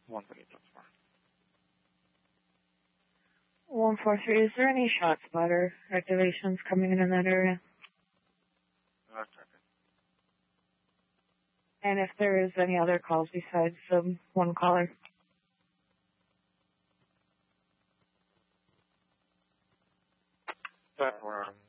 134. 143, is there any shot spotter activations coming in that area? That's okay. And if there is any other calls besides one caller? That we're